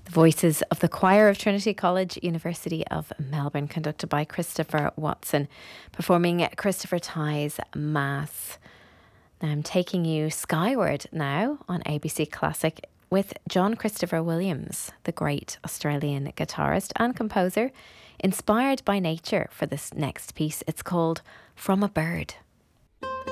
The Voices of the Choir of Trinity College, University of Melbourne, conducted by Christopher Watson, performing Christopher Tighe's Mass. Now I'm taking you skyward now on ABC Classic with John Christopher Williams, the great Australian guitarist and composer, inspired by nature for this next piece. It's called From a Bird.